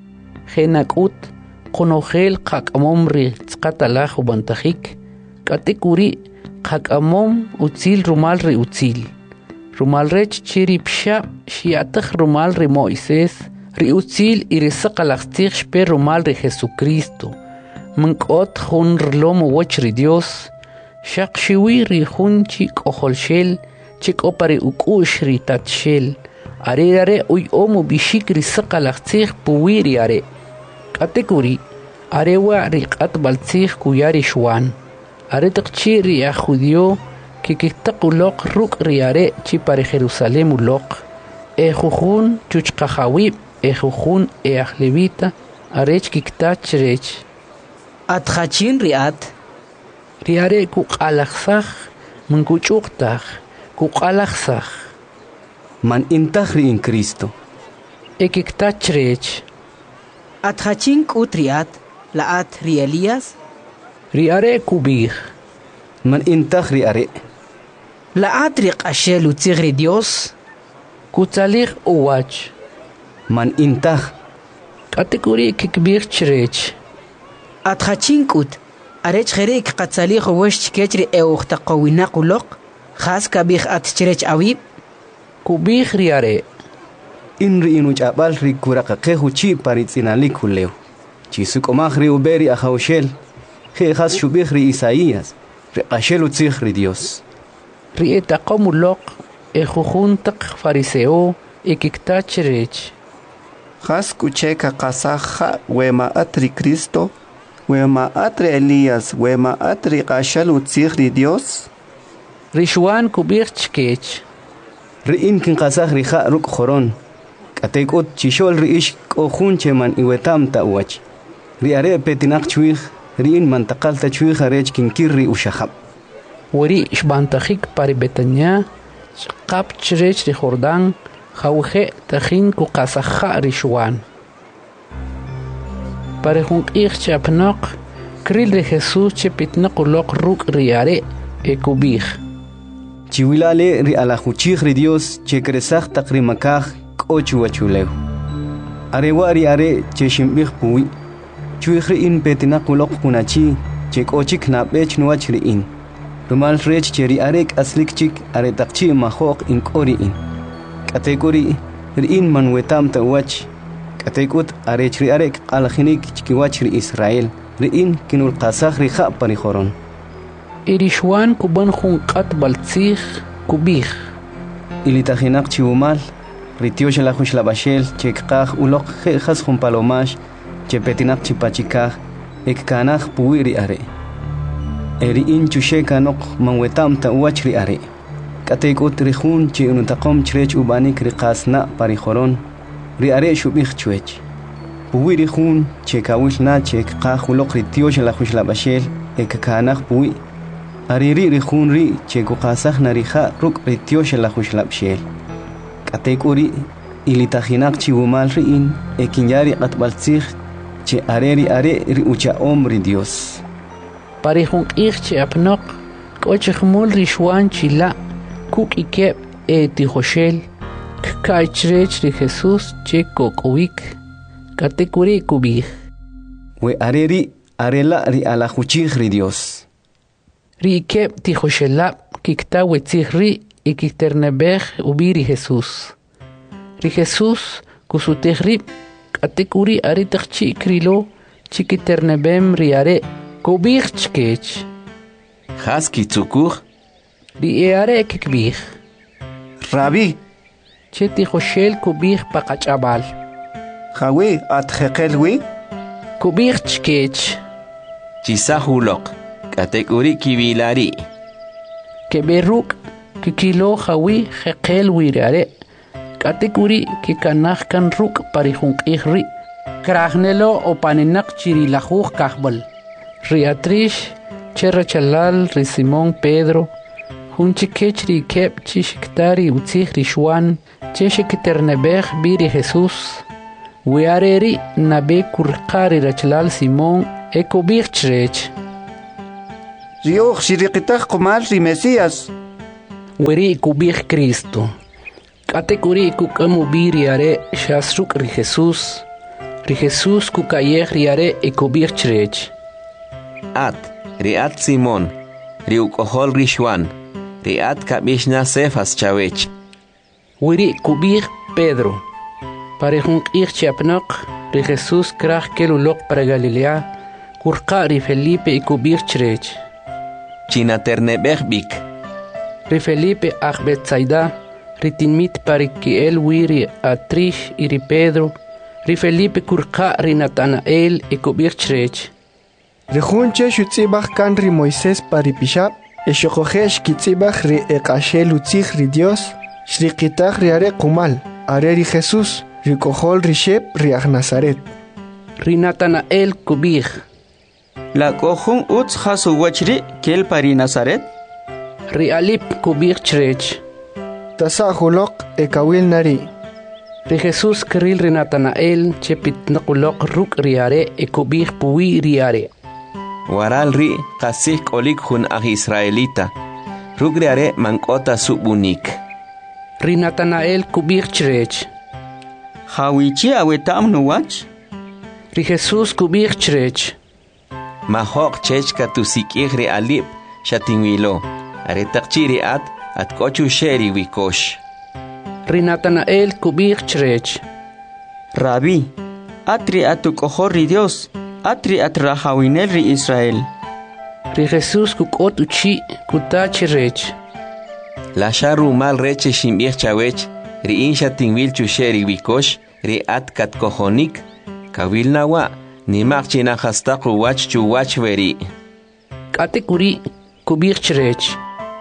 Genakut qonojel qaqamom ri tzqatalaj ubantajik. Katekuri qaqamom utzil rumal ri utzil. Rumal rech chiri psha shiataj rumal ri Moisés. Ri utzil y ri saqalaqtzij shpe rumal ri Jesucristo. Mnk'ot jun rlom woch ri Dios. Shaq shiwi ri jun chik ojolxel. Chik opari uk'ush ri tatxel. Are are uy omu bishik ri saqalaqtzij puwi ri are. Katekuri. Arewa ri q'atbaltzij kuyari shwan. Are taqchi ri a judio que kiktak uloq ruk ri are chi pare Jerusalem uloq. E jujun chuchqajawib. E jujun e ahlevita. Arech kiktach rech. Atjachin riat. Riare kuqalaxaj. Munkuchuktaj. Kuqalaxaj. Man intaj ri in Cristo. E kiktach rech. Atjachin kutriat. Laat ri Elías. Riare kubij. Man intaj ri are. Laat ri qashel utzig ri Dios. Kutzalig uwach. Man intaj. Katekuri kikbir chirech. Atjachin kut. Arech jerek qatzalig wesh chkechri e uqtaqawinaq uloq. Khas kabij at chirech awib. Kubij riare. In ri inu chabal ri kuraqaqehu chi paritzinalik huleu. Chisuk omaj ri uberi ajawshel. Je khas shubij ri Isaías. Ri qashel utzig ri Dios. Ri etaqom uloq. E jujun taq fariseo. E kiktach rech. Khas kucheka qasaja wema atri Cristo. Wema atri Elías. Wema atri qashel utzig ri Dios. Rishwan kubij chkech. Ri in kin qasaj ri ja ruk joron. Katekut chishol ri ish k'ojun cheman iwetam ta'wach. Ri are petinak chwij. Ri in mantaqalta chwij arech kinkir ri ushahab. Wari ishbantajik pari Betania. Qap chirech ri Jordán. Jawje tajin ku qasaja rishwan. Pare jun q'ij chapnoq. Kril ri Jesús chepitnaq uloq ruk riare e kubij. Chiwilale ri alajuchij ri Dios che kresaj taq ri makaj k'ochu wachuleu. Arewa ri are che shimbij puwi. Chwij ri in petinaq uloq kunachi che k'ochik nab'ech nuwach ri in. Rumal rech che ri are k'aslik chik are taqchi majoq in k'ori in. Katekuri ri in manwetam ta'wach. Katekut arech ri are q'alajinik chkiwach ri Israel. Ri in kinul qasaj ri ja pari joron. Irishwan kuban jun q'atbaltzij kubij. Ilitajinaq chiwumal. Ri tiosh la jush la bashel chekqaj uloq je jas jun palomash. Che petinaq chipachikaj. Ek kanaj puwi ri are. Eri in chusheka noq manwetam ta'wach ri are. Katekut ri jun che unutaqom chirech ubanik ri qasna pari joron. Ri are shubij chwech. Puwi ri jun che kawil na chekqaj uloq ri tiosh la jush la bashel. Ek kanaj puwi. Ariri ri jun ri che kuqasaj narija ruk ri tiosh la jush la bashel. Katekuri ilitajinaq chiwumal ri in ekinyari qatbaltzij che areri are ri ucha omri Dios. Pari jun q'ij che apnoq k'ochijmul rishwan chila kuk ikeb e tijoshel k'ka'ichrech ri Jesús che kok'owik katekuri kubij. We areri arela ri alajuchij ri Dios. Ri ikeb tijoshelab kikta wetzij ri y kikternebej ubi ri Jesús. Ri Jesús kusutej rib katekuri are taqchi krilo chikiternebem ri are kubij chkech. Khas kitzukuj. Ri e are kikbij. Rabbi. Che tijoshel kubij paqachabal. Jawi atjekelwi. Kubij chkech. Chisahulok. Katekuri kibilari. Keberuk kikilo jawi jekel wirare. Katekuri kikanaj kan ruk parijun q'ij Krahnelo o panenak chirilajuj kajbal. Riatrish, Cherra Chalal, Ri Simón Pedro, Hunchikech ri kep chishiktari utzih rishwan, cheshikiternebech biri Jesús. Weareri nabe kurqari rachlal Simón ekobich chrech. Rioch shiriqitaq qumal ri Mesías. Weri kubich Cristo. Katekuri kukamu biri are shasruk ri Jesús. Ri Jesús kukayech ri are ekobich chrech. At, riat Simón, riukohol rishwan, riat kabishna Cefas chawech. Weri kubich Pedro. Parejun ich chapnok, ri Jesús krach kelulok para Galilea, kurqa ri Felipe ekobich chrech. Chinaternebech bik. Ri Felipe ach Betsaida, ri tinmit parikiel wiri atrish iri Pedro, ri Felipe kurqa ri Natanael ekobich chrech. Rejunche shutzibach kan ri Moisés paripishab, eshokojesh kitzibach ri ekashel utzich ri Dios, shriqitach ri are kumal, are ri Jesús, ri kohol ri shep ri ach Nazaret. Ri Natanael kubich. La kohun utz hasu wachri kel pari Nazaret. Ri alip kubich chrech. Tasa hulok ekawil nari. Ri Jesús kril ri Natanael chepit nakulok ruk riare ekubich puwi riare. Waral ri kasik olik hun ach Israelita. Ruk riare mankota subunik. Ri Natanael kubich chrech. Hawichi awetam nuwach. Ri Jesús kubich chrech. Mahok chechka tusikih ri alip shatingwilo. Are takchiri at at kochu sheri wikosh. Ri Natanael kubich chrech. Rabbi, atri atu kohor ri Dios, atri at rahawinel ri Israel. Ri Jesús kukot uchi kutach rech. La sharu mal reche shimbich chawech, ri in shatingwil chu sheri wikosh, ri at kat kohonik, kawil nawa, ni makchina hastaqu wach chu wach veri. Kate kuri kubich chrech.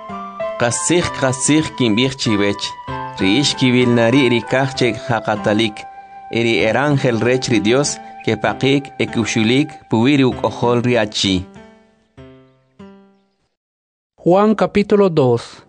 Kasih kasih kimbich chiwech, ri ish kiwil nari ri kachek hakatalik, eri erangel rech ri Dios, que pakik ekushulik puwiri ukohol ri achi. Juan capítulo dos.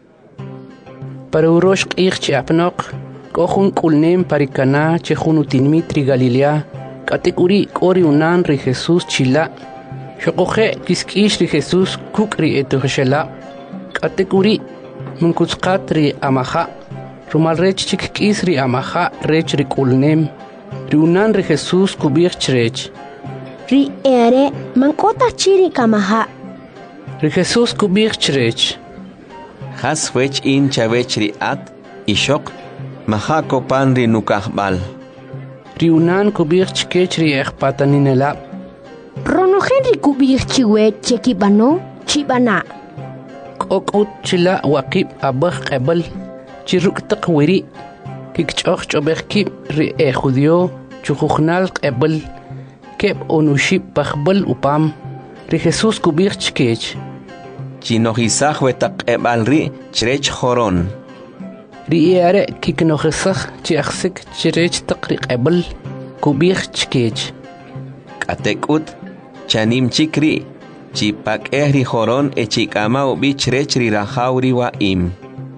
Para urosh ich chapnok, kohun kulnem parikana chehun utinmitri Galilea, katekuri kori unan ri Jesús chila, shokoje kiskish ri Jesús kukri etuhshela, katekuri munkutskat ri amaha, rumal rech chikis ri amaha rech ri kulnem, ri unan ri Jesús kubich chrech. Ri ere mankota chiri kamaha. Ri Jesús kubich chrech. Has wech in chavech ri at, ishok, maha kopan ri nukahbal. Ri unan kubich chkech ri ekpataninela. Ronojen ri kubich chiwech chekibano, chibana. Kokut chila wakib abah ebel, chiruk tak wiri, kikchoch chobech kib ri e judio, chukuchnal ebel, keb onushib pachbel upam, ri Jesús kubich chkech. Chinohisach wetak ebal ri chrech horon. Ri ere kiknohisach chiachsik chrech takri ebel, kubich chkech. Katekut, chanim chikri, chipak ehri horon e chikama ubi chrech ri rahauri wa im.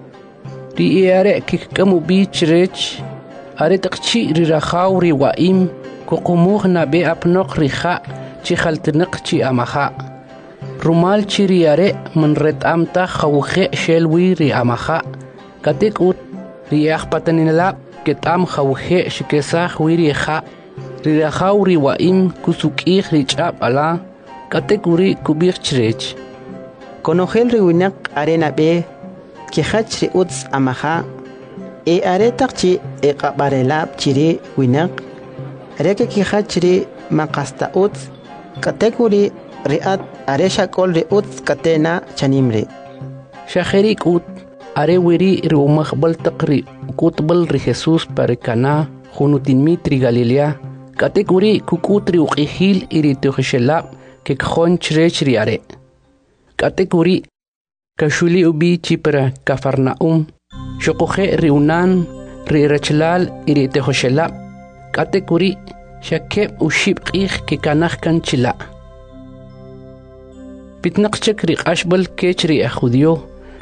Ri ere kikamu bi chrech, are takchi ri rahauri wa im, kukumuh na be apnok riha, chichaltinak chi amaha. Rumal chiri are menret amta khawkhe shelwi ri amaha. Katik ut ri akhpatanila ketam khawkhe shikesah wiri kha. Ri rahauri wa im kusukih ri chap ala. Katik uri kubich chrech. Konohel ri winak arena be kihach ri uts amaha. E are takchi e qabarelab chiri winak. Reke kihach ri makasta uts. Katik uri riat aresha kol ri uts katena chanimri. Shaherik ut are wiri ri umakhbal takri kutbal ri Jesús parikana hunutin mitri Galilea. Katekuri kukutri uqihil iri tuhshelab ke khon chrech ri are. Katekuri kashuli ubi chipra Kafarnaum. Shokoje ri unan ri rachlal iri tuhshelab. Katekuri shakeb ushib qih ke kanach kan chila. Pitnaqchek ri ashbal kech ri judio,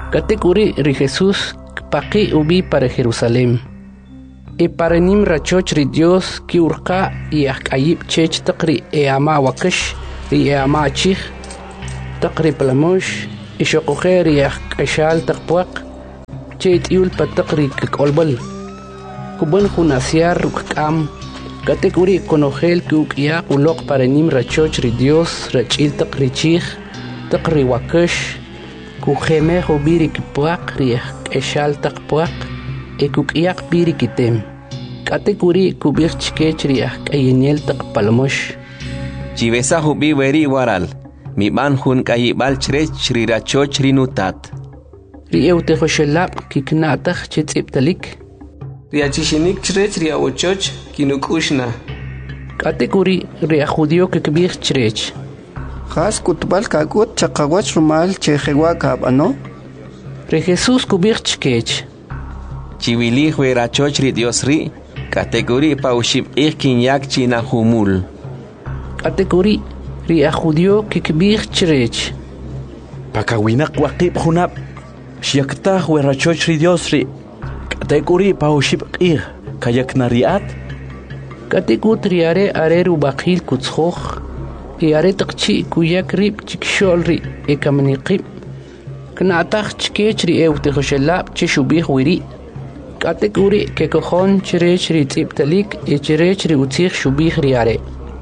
Katekuri ri Jesús paqi ubi para Jerusalén. E para nim rachoch ri Dios ki urqa y akayib chech taqri e ama wakash ri e ama chich taqri plamosh e shoqoxe ri akashal taqpuaq chet yul pataqri kolbal kuban khunasiar rukam katekuri konogel kuk ya ulok para nim rachoch ri Dios rachil taqri chich taqri wakash kujeme hobiri kipuaq ri akashal taqpuaq e kukiyak piri kitem. Katekuri kubir chikechri akayeniel takpalmosh. Chivesa hubi weri waral. Mi ban hun kayibal chrech riracho chrinutat. Rieu te hoshelap kiknatach chitziptalik. Riachishinik chrech riawochoch kinukushna. Katekuri ria judio kikbir chrech. Has kutbal kagut chakawach rumal chejewa kabano. Re Jesús kubir chikech. Chiwili huera chochri Dios ri, kategori pauship ikin yak china humul. Kategori ri a judio kikbir chrech. Pakawinak wakip hunap, shiakta huera chochri Dios ri, kategori pauship ir, kayak nariat. Kategut riare areru bakil kutzhoch, e are takchi kuyak rip chikshol ri, e kamaniqib. Knatach chikech ri eute hoshelap chishubih wiri. Kategori que cojon chirech ri tiptalik e chirech ri utzich shubih riare.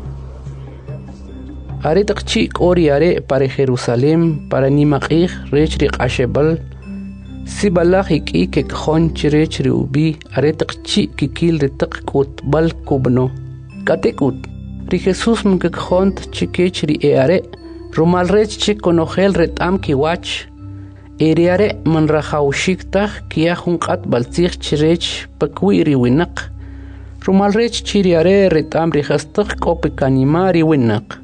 Are takchik oriare para Jerusalén para nimakich rech ri qashebal. Si balach iki que cojon chirech ri ubi are takchik kikil ri takkut bal kubno. Katekut ri Jesús mke cojon chikech ri eare rumal rech chik konogel retam kiwach. Eriare man rajaushiktaj kia junqat baltzich chirech pakwiri winak. Rumal rech chiriare retam rihastaj kopekanimari winak.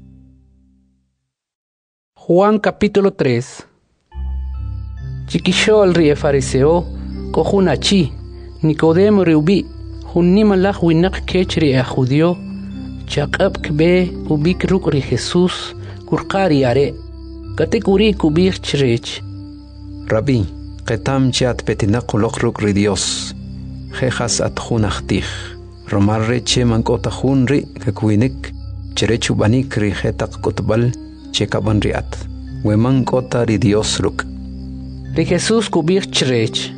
Juan capítulo tres. Chiquishol rie fariseo, cojunachi, Nicodemo riubi, junimalach winak kechri a judio, chakab kbe ubik ruk ri Jesús, kurqariare, katekuri kubir chirech. Rabbi, qetam chat petinak ulok ri Dios. Jejas at junachtij. Romar re che mankota junri kakwinik. Cherechu banik ri jetak kotbal chekaban riat. We mankota ri Dios ruk. Ri Jesús kubir chirech.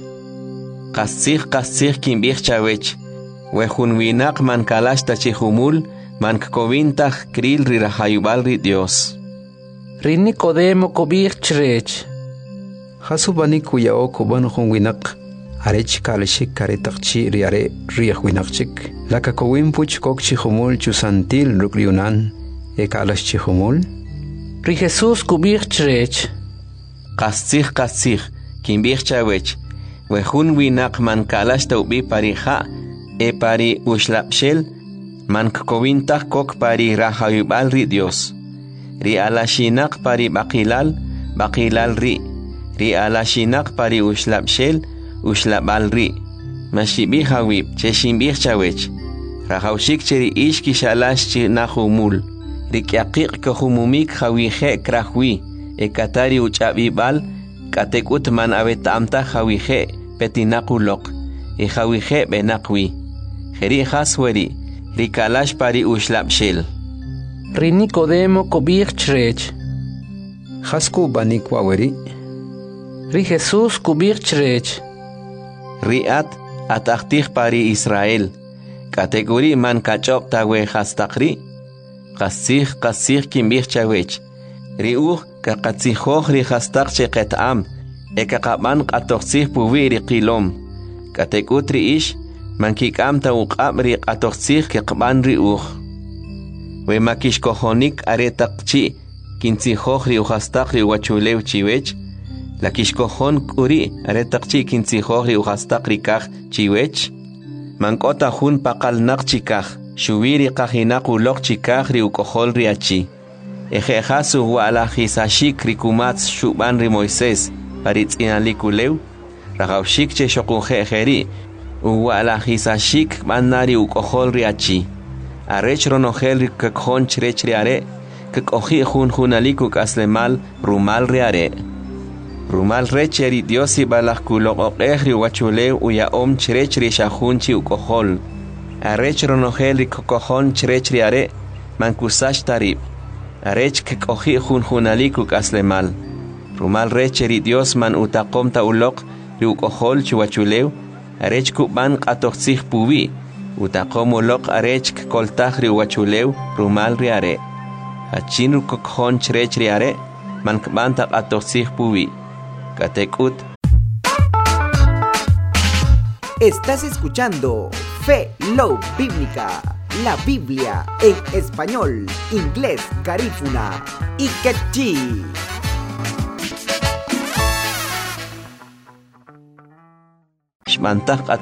Qasih qasih kimbir chawech. We junwinak man kalash tachihumul man kkovintah kril ri rahayubal ri Dios. Ri Nicodemo kubir chirech. Hasubani kuyao kuban winak arech kalishik karetakchi riare riach winakchik laka kowin puch kokchi humul chusantil rukliunan e kalashchi humul Ri Jesús kubir chirech. Qasih qasih kimbir chawech we hun winak man kalash taubi parija e pari ushlapshel man kovintah kok pari rahayubal ri Dios ri alashinak pari baqilal baqilal ri ri alashinak pari ushlapshel ushlabal ri mashibi hawib cheshimbir chawech rahaushik cheri ishki shalash chi nahumul ri kyaqiq kohumumik hawihe krahwi e katari uchabibal katekut man abetamta hawihe petinakulok e hawihe benaqwi jeri hasweri ri kalash pari ushlapshel Ri Nicodemo kubir chrech. Hasku banik waweri Ri Jesús kubir chrech. Riat atachtich pari Israel. Kategori man kachop tawe hastakri. Qasih qasih kimbir chawech. Riuh ka qatsihoh ri hastak cheqet am. Eka qaban qatoxsih puwi ri qilom. Katekut ri ish man kikam ta uqab ri qatoxsih ke qaban riuh. We makishkohonik aretaqchi kintsihoh ri uhastak ri wachulew chiwech. La kishkohon kuri aretaqchi kintsihoh ri uhastak ri kaj chiwech. Mankota hun pakal nak chikaj. Shubiri qahinak ulok chikaj ri ukohol ri achi. Ejejasu wala hisashik ri kumats shuban ri Moisés paritz inalikulew. Ragawshik che shokunje ejeri. Uwala hisashik manari ukohol ri achi. Arech ronogel kakjon chrech riare, kakoji jun junaliku kaslemal rumal riare. Rumal recheri Dios y balahkulok oqehri wachuleu uya om chrechri shahunchi ukohol. Arech ronogeli kokohon chrechri are mankusash tarib. Arech kekohi hun hunalikuk aslemal. Rumal recheri Dios man utakom ta ulok ri ukohol chuwachuleu. Arech kuban qatoxih puwi. Utakom ulok arech koltah ri wachuleu rumal ri are. Achin kokohon chrechri are man kban ta qatoxih puwi. Katekut. Estás escuchando Fe Love Bíblica, la Biblia en español, inglés, garífuna y quechí. Shmantak at